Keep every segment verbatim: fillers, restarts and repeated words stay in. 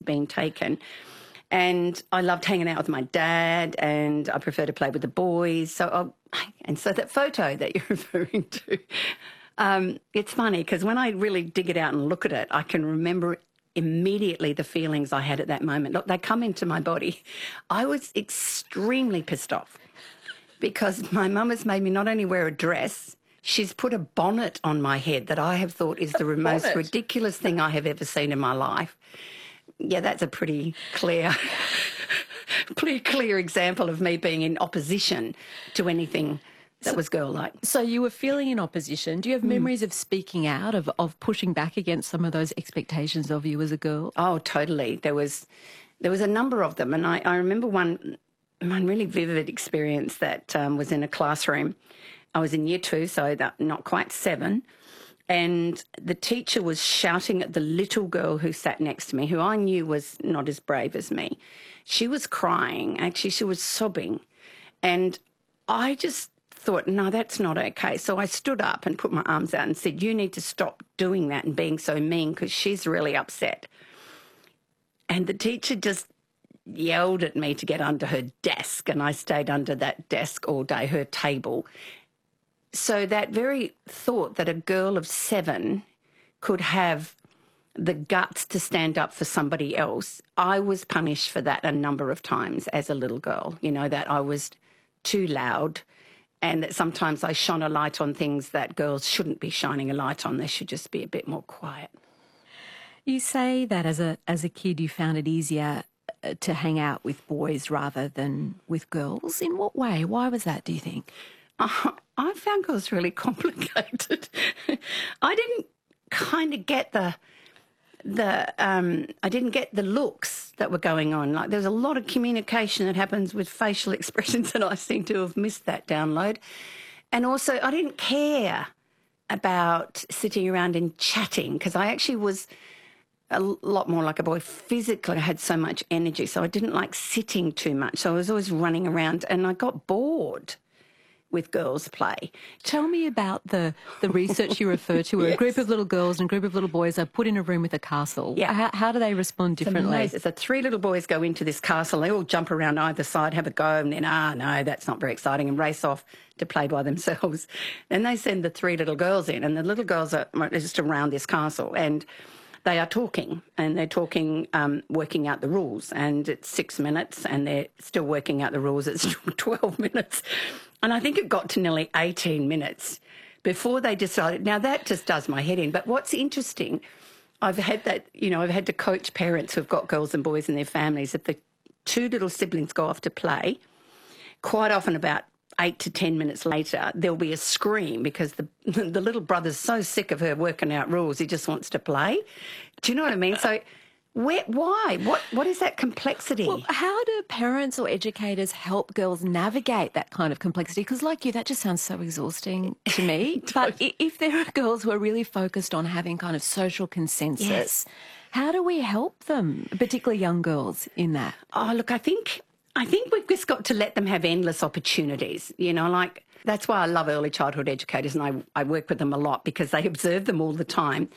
been taken. And I loved hanging out with my dad, and I prefer to play with the boys. So, I, and so that photo that you're referring to, um, it's funny because when I really dig it out and look at it, I can remember immediately the feelings I had at that moment. Look, they come into my body. I was extremely pissed off because my mum has made me not only wear a dress, she's put a bonnet on my head that I have thought is the most bonnet? ridiculous thing I have ever seen in my life. Yeah, that's a pretty clear, pretty clear example of me being in opposition to anything that So- was girl-like. So you were feeling in opposition. Do you have Mm. memories of speaking out, of, of pushing back against some of those expectations of you as a girl? Oh, totally. There was, there was a number of them, and I, I remember one, one really vivid experience that um, was in a classroom. I was in year two, so that not quite seven. And the teacher was shouting at the little girl who sat next to me, who I knew was not as brave as me. She was crying. Actually, she was sobbing. And I just thought, no, that's not okay. So I stood up and put my arms out and said, you need to stop doing that and being so mean because she's really upset. And the teacher just yelled at me to get under her desk, and I stayed under that desk all day, her table. So that very thought that a girl of seven could have the guts to stand up for somebody else, I was punished for that a number of times as a little girl, you know, that I was too loud and that sometimes I shone a light on things that girls shouldn't be shining a light on. They should just be a bit more quiet. You say that as a as a kid you found it easier uh, to hang out with boys rather than with girls. In what way? Why was that, do you think? Uh, I found girls really complicated. I didn't kind of get the the um, I didn't get the looks that were going on. Like there's a lot of communication that happens with facial expressions, and I seem to have missed that download. And also, I didn't care about sitting around and chatting because I actually was a lot more like a boy physically. I had so much energy, so I didn't like sitting too much. So I was always running around, and I got bored with girls' play. Tell me about the, the research you refer to where Yes. a group of little girls and a group of little boys are put in a room with a castle. Yeah. How, how do they respond differently? Amazing. So three little boys go into this castle. They all jump around either side, have a go, and then, ah, no, that's not very exciting, and race off to play by themselves. Then they send the three little girls in, and the little girls are just around this castle, and they are talking, and they're talking, um, working out the rules, and it's six minutes, and they're still working out the rules. It's twelve minutes. And I think it got to nearly eighteen minutes before they decided. Now, that just does my head in. But what's interesting, I've had that, you know, I've had to coach parents who've got girls and boys in their families. If the two little siblings go off to play, quite often about eight to ten minutes later, there'll be a scream because the the little brother's so sick of her working out rules, he just wants to play. Do you know what I mean? So where, why? What What is that complexity? Well, how do parents or educators help girls navigate that kind of complexity? Because like you, that just sounds so exhausting to me. But i- if there are girls who are really focused on having kind of social consensus, Yes. how do we help them, particularly young girls, in that? Oh, look, I think I think we've just got to let them have endless opportunities. You know, like that's why I love early childhood educators, and I, I work with them a lot because they observe them all the time.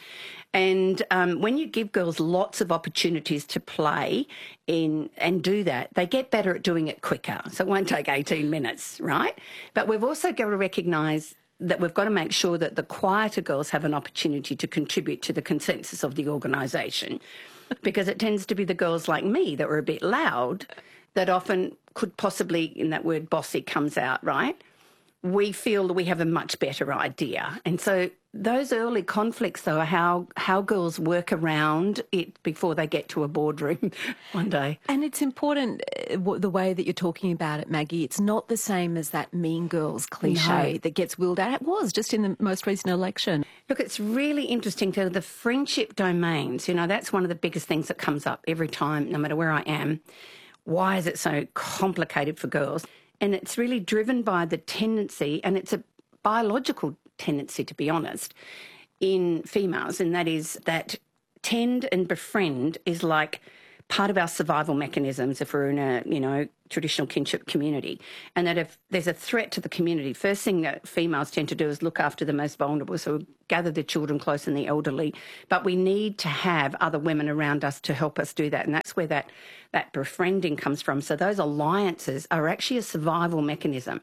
And um, when you give girls lots of opportunities to play in and do that, they get better at doing it quicker. So it won't take eighteen minutes, right? But we've also got to recognise that we've got to make sure that the quieter girls have an opportunity to contribute to the consensus of the organisation, because it tends to be the girls like me that were a bit loud that often could possibly, in that word bossy comes out, right? We feel that we have a much better idea. And so those early conflicts, though, are how, how girls work around it before they get to a boardroom one day. And it's important, uh, w- the way that you're talking about it, Maggie. It's not the same as that Mean Girls cliche No. that gets wheeled out. It was just in the most recent election. Look, it's really interesting to the friendship domains. You know, that's one of the biggest things that comes up every time, no matter where I am. Why is it so complicated for girls? And it's really driven by the tendency, and it's a biological tendency, to be honest, in females, and that is that tend and befriend is like part of our survival mechanisms if we're in a, you know, traditional kinship community. And that if there's a threat to the community, first thing that females tend to do is look after the most vulnerable. So gather their children close and the elderly. But we need to have other women around us to help us do that. And that's where that, that befriending comes from. So those alliances are actually a survival mechanism.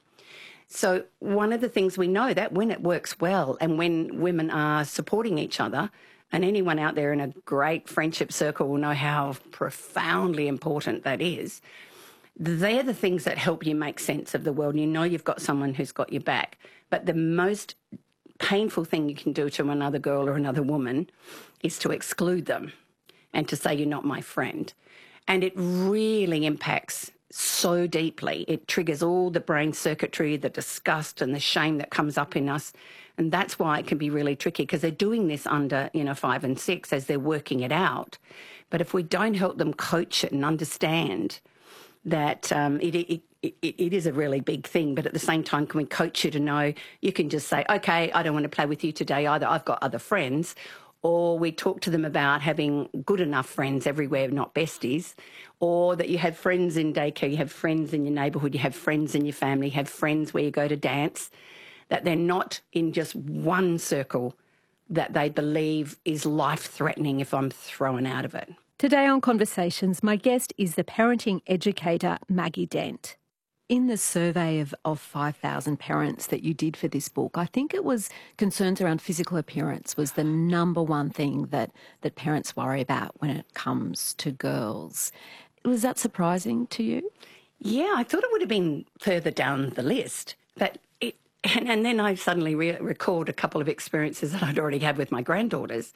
So one of the things we know that when it works well and when women are supporting each other, and anyone out there in a great friendship circle will know how profoundly important that is, they're the things that help you make sense of the world. You know you've got someone who's got your back. But the most painful thing you can do to another girl or another woman is to exclude them and to say you're not my friend. And it really impacts so deeply. It triggers all the brain circuitry, the disgust and the shame that comes up in us. And that's why it can be really tricky, because they're doing this under, you know, five and six as they're working it out. But if we don't help them coach it and understand that um, it, it, it, it is a really big thing, but at the same time, can we coach you to know you can just say, okay, I don't want to play with you today either. I've got other friends. Or we talk to them about having good enough friends everywhere, not besties, or that you have friends in daycare, you have friends in your neighbourhood, you have friends in your family, you have friends where you go to dance, that they're not in just one circle that they believe is life-threatening if I'm thrown out of it. Today on Conversations, my guest is the parenting educator, Maggie Dent. In the survey of, of five thousand parents that you did for this book, I think it was concerns around physical appearance was the number one thing that, that parents worry about when it comes to girls. Was that surprising to you? Yeah, I thought it would have been further down the list. But it, and, and then I suddenly re- recalled a couple of experiences that I'd already had with my granddaughters.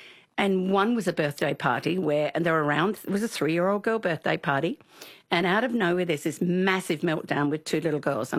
And one was a birthday party where, and they're around, it was a three-year-old girl birthday party. And out of nowhere, there's this massive meltdown with two little girls. And